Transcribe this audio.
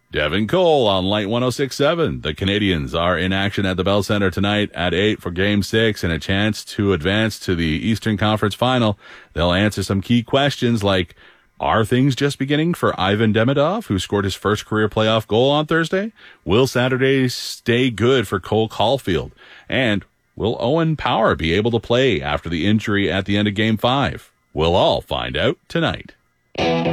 Devin Cole on Light 106.7. The Canadians are in action at the Bell Center tonight at 8 for Game 6 and a chance to advance to the Eastern Conference Final. They'll answer some key questions like, are things just beginning for Ivan Demidov, who scored his first career playoff goal on Thursday? Will Saturday stay good for Cole Caulfield? And will Owen Power be able to play after the injury at the end of Game 5? We'll all find out tonight.